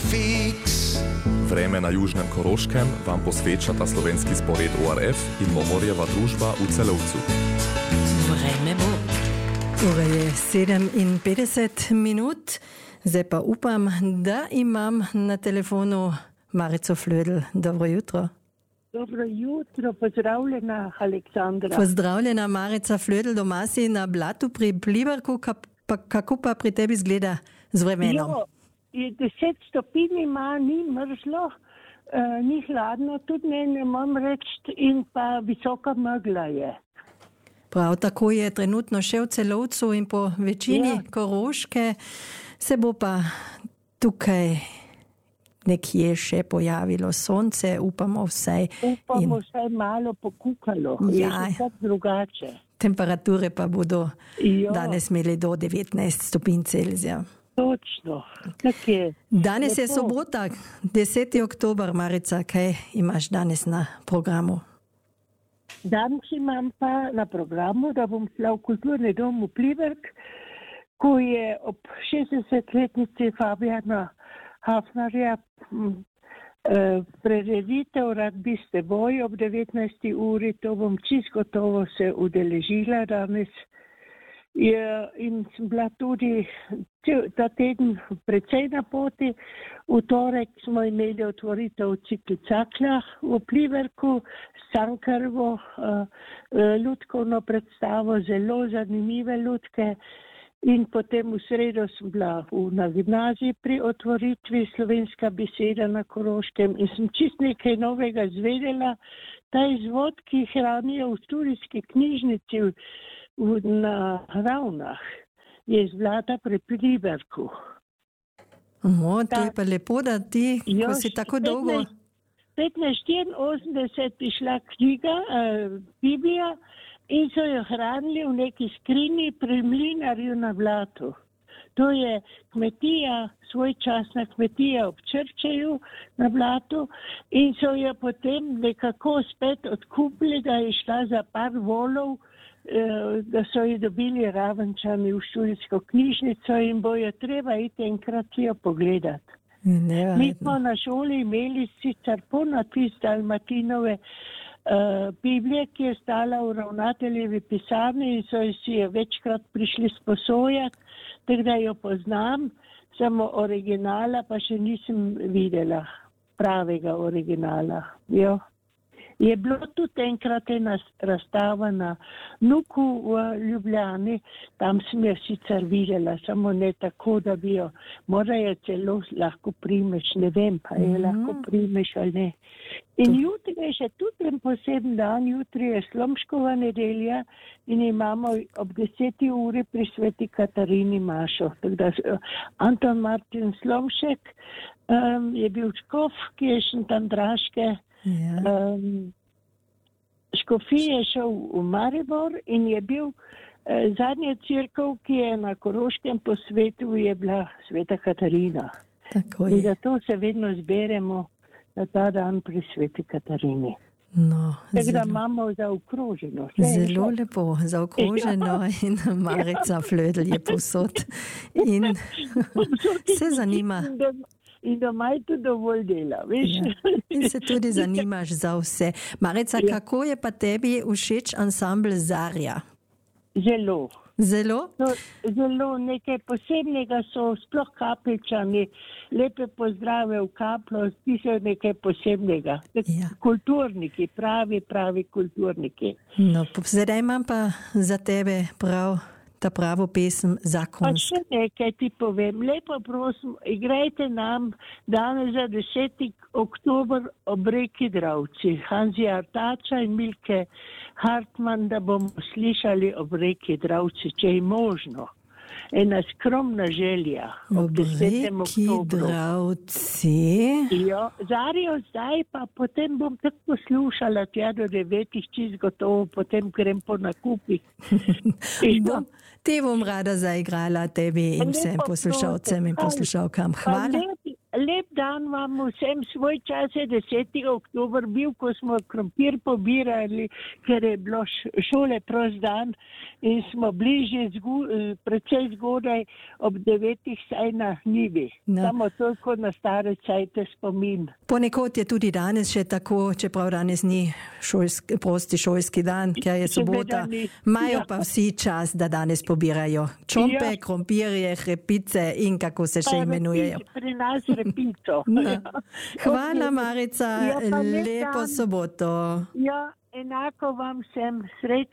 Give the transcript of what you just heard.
Vreme na južnem Koroškem vam posvečata slovenski spored ORF in Mohorjeva družba v Celovcu. Vreme bo. Ura je 57 minut. Zdaj pa upam, da imam na telefonu Marico Flödl. Dobro jutro. Dobro jutro, pozdravljena Aleksandra. Pozdravljena Marica Flödl, doma si na Blatu pri Pliberku. Kako pa pri tebi izgleda z vremenom? Jo, 10 stopinj ima, ni mrzlo, ni hladno, tudi ne moram reči, in pa visoka megla je. Prav tako je trenutno še v Celovcu in po večini Koroške. Se bo pa tukaj nekje še pojavilo sonce, upamo vsaj. Upamo vsaj malo pokukalo, je še tako drugače. Temperature pa bodo danes imeli do 19 stopinj Celzija. Točno, tako je. Danes je sobota, 10. oktober, Marica, kaj imaš danes na programu? Danes imam pa na programu, da bom šla v kulturni dom v Pliberk, ko je ob 60-letnici Fabijana Hafnarja prireditev Rad bi s teboj ob 19. uri, to bom čisto gotovo se udeležila danes. In sem bila tudi ta teden precej na poti. V torek smo imeli otvoritev Ciklicakla v Pliberku s Cankarjevo lutkovno predstavo, zelo zanimive lutke. In potem v sredo sem bila na gimnaziji pri otvoritvi Slovenska beseda na Koroškem in sem čist nekaj novega izvedela. Ta izvod, ki hranijo v Sturijski knjižnici na Ravnah, je iz Blata pri Pliberku. To je pa lepo, da ti, ko si tako dolgo... 1584 je šla knjiga, Biblija, in so jo hranili v neki skrini pri mlinarju na Blatu. To je kmetija, svojčasna kmetija ob Črčeju na Blatu, in so jo potem nekako spet odkupili, da je šla za par volov, da so ji dobili Ravenčani v študijsko knjižnico in bojo treba iti enkrat jo pogledati. Mi smo na šoli imeli sicer ponapis Dalmatinove Biblije, ki je stala v ravnateljevi pisarni in so si jo večkrat prišli sposojati, tako da jo poznam, samo originala pa še nisem videla, pravega originala. Jo. Je bilo tudi enkrat ena razstava na Nuku v Ljubljani, tam sem jo sicer videla, samo ne tako, da bi jo morajo celo lahko primeš, ne vem, pa je lahko primeš ali ne. In jutri je še tudi en poseben dan, jutri je Slomškova nedelja in imamo ob 10. uri pri Sveti Katarini mašo. Anton Martin Slomšek je bil škof, ki je Šentandraške škofije šel v Maribor in je bil zadnja cerkev, ki je na Koroškem po svetu, je bila Sveta Katarina. In zato se vedno zberemo na ta dan pri Sveti Katarini. Tako da imamo zaokroženo. Zelo lepo zaokroženo in Marica Flödl je povsod. In se zanima. In doma je tudi dovolj dela, veš. In se tudi zanimaš za vse. Marica, kako je pa tebi všeč ansambl Zarja? Zelo. Zelo? Zelo, nekaj posebnega so, sploh Kapelčani, lepe pozdrave v Kaplo, ti so nekaj posebnega. Kulturniki, pravi kulturniki. No, zdaj imam pa za tebe ta pravo pesem Zakonsk. Pa še nekaj ti povem. Lepo prosim, igrajte nam danes za 10. oktober ob reki Dravci. Hanzi Artača in Milke Hartmann, da bomo slišali ob reki Dravci, če je možno. Ena skromna želja. Ob reki Dravci. Zarjo zdaj, pa potem bom tako poslušala tja do 9, čist gotovo, potem grem po nakupih. Te bom rada zaigrala tebi in vsem poslušalcem in poslušalkam. Hvala. Lep dan vam vsem svoj čas je 10. oktober bil, ko smo krompir pobirali, ker je bilo šole prost dan in smo bliže precej zgodaj ob 9. saj na njivi. No. Samo toliko na stare cajte spomin. Ponekod je tudi danes še tako, čeprav danes ni prosti šolski dan, ker je sobota. Imajo pa vsi čas, da danes pobirajo čompe, krompirje, hrepice in kako se še imenujejo. Pri nas repico. No. Hvala, Marica, lepo soboto. Ja, enako vam vsem srečno.